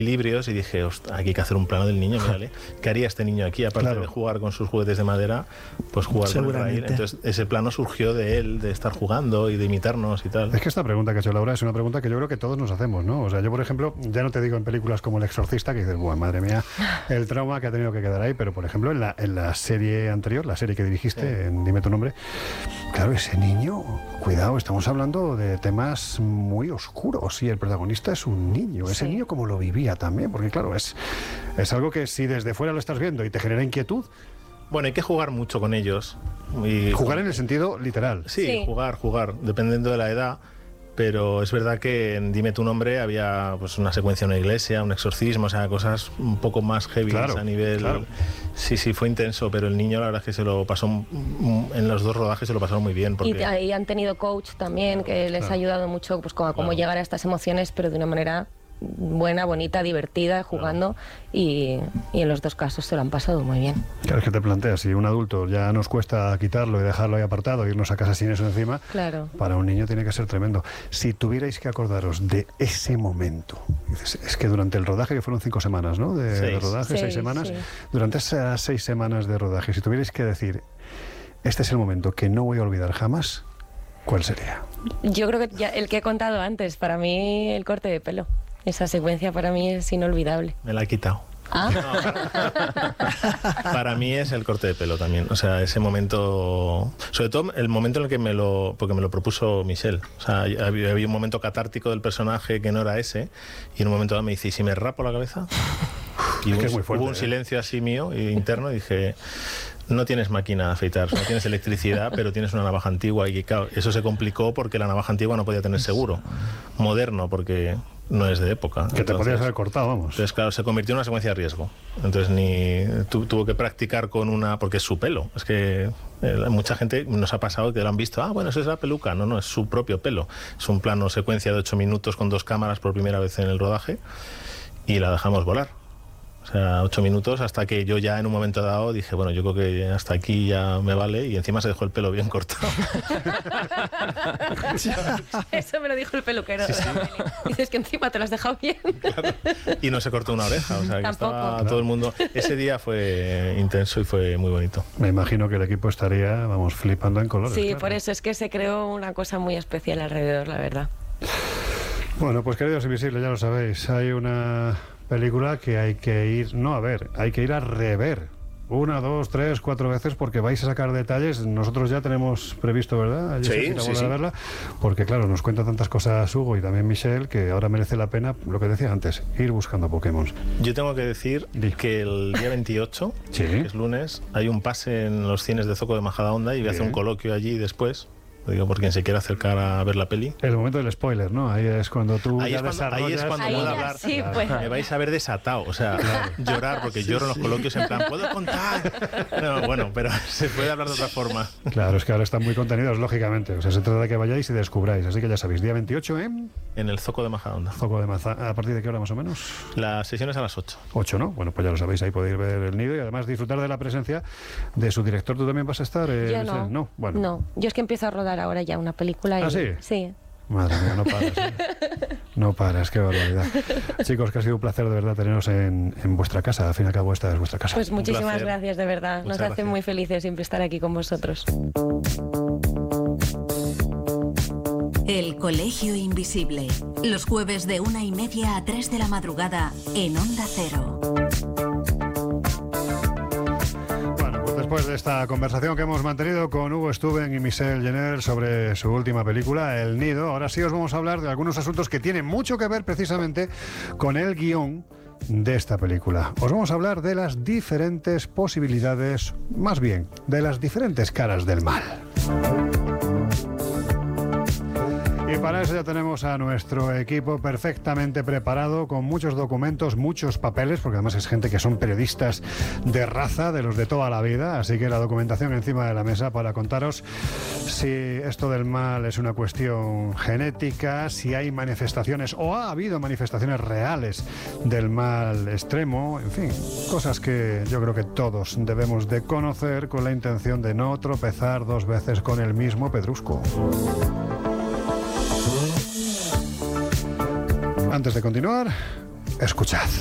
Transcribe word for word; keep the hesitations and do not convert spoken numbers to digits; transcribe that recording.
equilibrios y dije, ostras, aquí hay que hacer un plano del niño, mírale. ¿Qué haría este niño aquí? Aparte claro. de jugar con sus juguetes de madera, pues jugar con el raíl. Entonces ese plano surgió de él, de estar jugando y de imitarnos y tal. Es que esta pregunta que ha hecho Laura es una pregunta que yo creo que todos nos hacemos, ¿no? O sea, yo por ejemplo, ya no te digo en películas como El Exorcista, que dices, bueno, madre mía, el trauma que ha tenido que quedar ahí, pero por ejemplo en la, en la serie anterior, la serie que dirigiste, sí. en Dime tu nombre, claro, ese niño, cuidado, estamos hablando de temas muy oscuros y el protagonista es un niño. Ese sí. niño como lo vivía también, porque claro, es, es algo que si desde fuera lo estás viendo y te genera inquietud. Bueno, hay que jugar mucho con ellos. Y jugar en el sentido literal. Sí, sí, jugar, jugar, dependiendo de la edad. Pero es verdad que en Dime tu nombre había pues una secuencia en una iglesia, un exorcismo, o sea, cosas un poco más heavy claro, a nivel... Claro. Sí, sí, fue intenso, pero el niño la verdad es que se lo pasó, en los dos rodajes se lo pasaron muy bien. Porque... Y, y han tenido coach también, que les claro. ha ayudado mucho pues, como a cómo claro. llegar a estas emociones, pero de una manera buena, bonita, divertida, jugando, claro. y, y en los dos casos se lo han pasado muy bien. Claro, es que te planteas, si un adulto ya nos cuesta quitarlo y dejarlo ahí apartado, irnos a casa sin eso encima, claro. para un niño tiene que ser tremendo. Si tuvierais que acordaros de ese momento, es que durante el rodaje, que fueron cinco semanas, ¿no? De, seis. de rodaje, seis, seis semanas, sí. durante esas seis semanas de rodaje, si tuvierais que decir, este es el momento que no voy a olvidar jamás, ¿cuál sería? Yo creo que ya el que he contado antes, para mí el corte de pelo. Esa secuencia para mí es inolvidable. Me la he quitado. ¿Ah? No. Para mí es el corte de pelo también. O sea, ese momento... Sobre todo el momento en el que me lo... Porque me lo propuso Michelle. O sea, había, había un momento catártico del personaje que no era ese. Y en un momento dado me dice, ¿y si me rapo la cabeza? Y es hubo, que es muy fuerte, hubo un ¿eh? silencio así mío, interno, y dije... No tienes máquina de afeitar, no tienes electricidad, pero tienes una navaja antigua y claro, eso se complicó porque la navaja antigua no podía tener seguro. Moderno, porque no es de época. Que entonces, te podías haber cortado, vamos. Entonces, claro, se convirtió en una secuencia de riesgo. Entonces, ni tu, tuvo que practicar con una... Porque es su pelo. Es que eh, mucha gente nos ha pasado que lo han visto. Ah, bueno, eso es la peluca. No, no, es su propio pelo. Es un plano secuencia de ocho minutos con dos cámaras por primera vez en el rodaje y la dejamos volar. O sea, ocho minutos hasta que yo ya en un momento dado dije, bueno, yo creo que hasta aquí ya me vale, y encima se dejó el pelo bien cortado. Eso me lo dijo el peluquero. Sí, sí. Dices que encima te lo has dejado bien. Claro. Y no se cortó una oreja, o sea, que Tampoco. estaba Claro. todo el mundo... Ese día fue intenso y fue muy bonito. Me imagino que el equipo estaría, vamos, flipando en colores. Sí, claro. por eso es que se creó una cosa muy especial alrededor, la verdad. Bueno, pues queridos invisibles, ya lo sabéis, hay una película que hay que ir, no a ver, hay que ir a rever. Una, dos, tres, cuatro veces, porque vais a sacar detalles. Nosotros ya tenemos previsto, ¿verdad? Sí, sí, sí, a sí. verla, porque claro, nos cuenta tantas cosas Hugo y también Michelle, que ahora merece la pena, lo que decía antes, ir buscando Pokémon. Yo tengo que decir Di. que el día veintiocho, Sí. que es lunes, hay un pase en los cines de Zoco de Majadahonda y voy a hacer Bien. un coloquio allí después. Lo digo por quien se quiera acercar a ver la peli. El momento del spoiler, ¿no? Ahí es cuando tú Ahí ya es cuando, desarrollas... ahí es cuando Ahí puedo ya hablar. sí, Claro. pues. Me vais a ver desatado, o sea, llorar, porque lloro en los coloquios en plan, ¿puedo contar? No, bueno, pero se puede hablar de otra forma. Claro, es que ahora están muy contenidos, lógicamente. O sea, se trata de que vayáis y descubráis. Así que ya sabéis, día veintiocho en En el Zoco de Majadahonda. Zoco de Maza. ¿A partir de qué hora más o menos? Las sesiones a las ocho. ocho, ¿no? Bueno, pues ya lo sabéis, ahí podéis ver el nido y además disfrutar de la presencia de su director. ¿Tú también vas a estar? Eh, Yo no. no, bueno. No, yo es que empiezo a rodar ahora ya una película. Y... ¿Ah, sí? Sí. Madre mía, no paras. ¿eh? No paras, qué barbaridad. Chicos, que ha sido un placer de verdad teneros en, en vuestra casa. Al fin y al cabo, esta es vuestra casa. Pues muchísimas placer. gracias, de verdad. Muchas Nos hace gracias. muy felices siempre estar aquí con vosotros. El Colegio Invisible. Los jueves de una y media a tres de la madrugada en Onda Cero. Bueno, pues después de esta conversación que hemos mantenido con Hugo Stuben y Michelle Jenner sobre su última película, El Nido, ahora sí os vamos a hablar de algunos asuntos que tienen mucho que ver precisamente con el guión de esta película. Os vamos a hablar de las diferentes posibilidades, más bien, de las diferentes caras del mal. Y para eso ya tenemos a nuestro equipo perfectamente preparado, con muchos documentos, muchos papeles, porque además es gente que son periodistas de raza, de los de toda la vida, así que la documentación encima de la mesa para contaros si esto del mal es una cuestión genética, si hay manifestaciones o ha habido manifestaciones reales del mal extremo, en fin, cosas que yo creo que todos debemos de conocer con la intención de no tropezar dos veces con el mismo pedrusco. Antes de continuar, escuchad.